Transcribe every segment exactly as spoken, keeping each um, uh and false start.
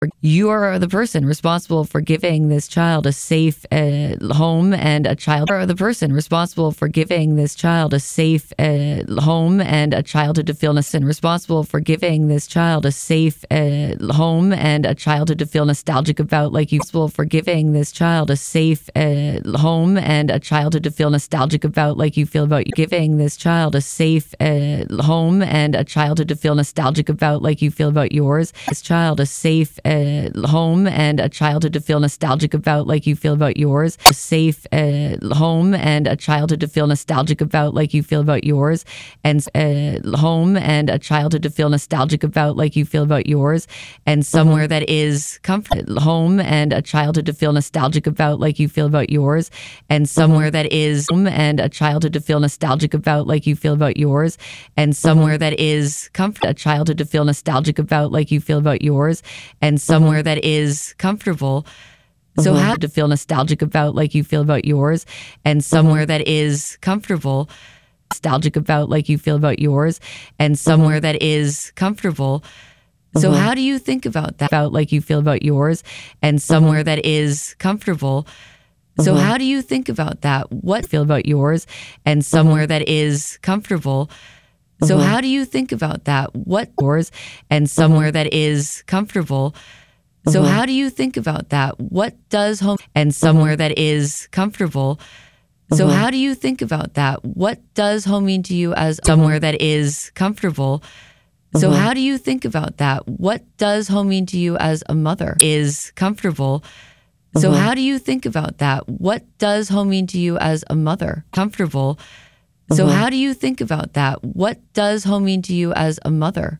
You are the person responsible for giving this child a safe uh, home and a child. You are the person responsible for giving this child a safe uh, home and a childhood to feel and responsible for giving this child a safe uh, home and a childhood to feel nostalgic about, like you responsible for giving this child a safe uh, home and a childhood to feel nostalgic about, like you feel about giving this child a safe uh, home and a childhood to feel nostalgic about, like you feel about yours. This child a safe uh, home and a childhood to feel nostalgic about, like you feel about yours. A safe uh, home and a childhood to feel nostalgic about, like you feel about yours. And uh, home and a childhood to feel nostalgic about, like you feel about yours. And somewhere that is comfort. Home and a childhood to feel nostalgic about, like you feel about yours. And somewhere that is home and a childhood to feel nostalgic about, like you feel about yours. And somewhere that is comfort. A childhood to feel nostalgic about, like you feel about yours. And somewhere that is comfortable. So how to feel nostalgic about, like you feel about yours. And somewhere that is comfortable. Nostalgic about, like you feel about yours. And somewhere that is comfortable. So how do you think about that? About like you feel about yours. And somewhere that is comfortable. So how do you think about that? What feel about yours. And somewhere that is comfortable. So how do you think about that? What yours. And somewhere that is comfortable. So how do you think about that? What does home and somewhere that is comfortable? So how do you think about that? What does home mean to you as somewhere that is comfortable? So how do you think about that? What does home mean to you as a mother is comfortable? So how do you think about that? What does home mean to you as a mother? Comfortable. So how do you think about that? What does home mean to you as a mother?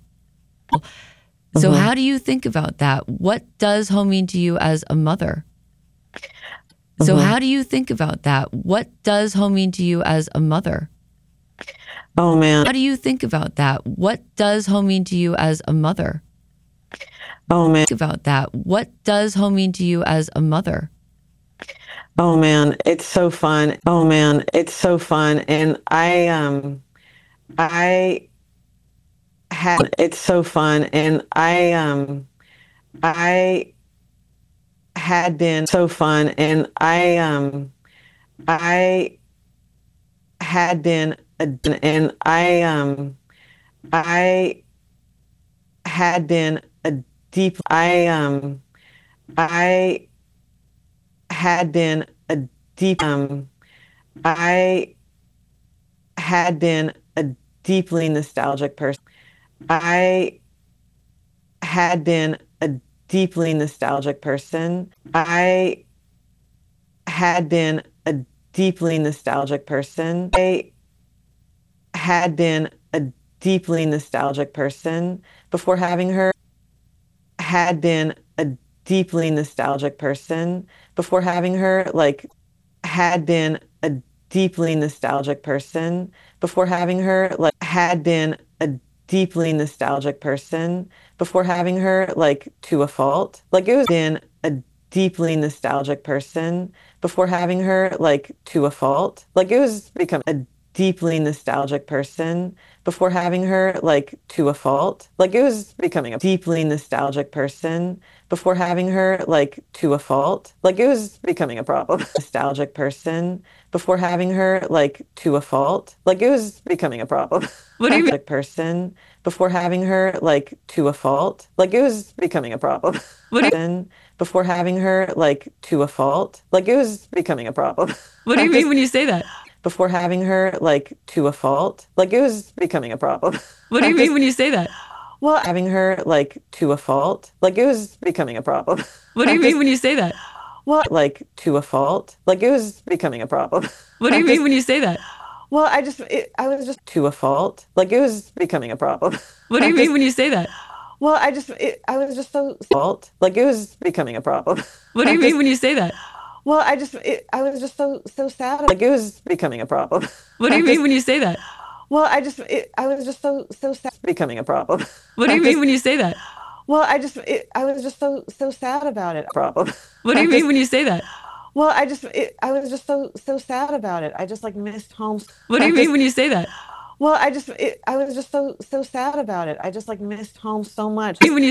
So how do you think about that? What does home mean to you as a mother? So how do you think about that? What does home mean to you as a mother? Oh, man. How do you think about that? What does home mean to you as a mother? Oh, man. Think about that. What does home mean to you as a mother? Oh, man. It's so fun. Oh, man. It's so fun. And I, um, I had, it's so fun. And I, um, I had been so fun. And I, um, I had been, a, and I, um, I had been a deep, I, um, I had been a deep, um, I had been a deeply nostalgic person. I had been a deeply nostalgic person. I had been a deeply nostalgic person. I had been a deeply nostalgic person before having her. Had been a deeply nostalgic person before having her. Like, had been a deeply nostalgic person before having her. Like, had been a deeply nostalgic person before having her, like, to a fault. Like, it was been a deeply nostalgic person before having her, like, to a fault. Like, it was become a deeply nostalgic person before having her, like, to a fault. Like, it was becoming a deeply nostalgic person before having her, like, to a fault. Like, it was becoming a problem. Nostalgic person before having her, like, to a fault. Like, it was becoming a problem. What do you mean? Person before having her, like, to a fault. Like, it was becoming a problem. What do you before having her, like, to a fault. Like, it was becoming a problem. What do you mean when you say that? Before having her, like, to a fault. Like, it was becoming a problem. What do you mean when you say that? Well, having her, like, to a fault. Like, it was becoming a problem. What do you mean when you say that? Well, like, to a fault. Like, it was becoming a problem. What do you mean when you say that? Well, I just, it, I was just to a fault. Like, it was becoming a problem. What do you mean when you say that? Well, I just, it, I was just so fault. Like, it was becoming a problem. What do you mean when you say that? Well, I just, it, I was just so, so sad. Like, it was becoming a problem. What do you mean when you say that? Well, I just, it, I was just so, so sad. Becoming a problem. What do you mean when you say that? Well, I just, it, I was just so, so sad about it. Problem. What do you mean when you say that? Well, I just, it, I was just so, so sad about it. I just, like, missed home. What do you mean when you say that? Well, I just, it, I was just so, so sad about it. I just, like, missed home so much. When you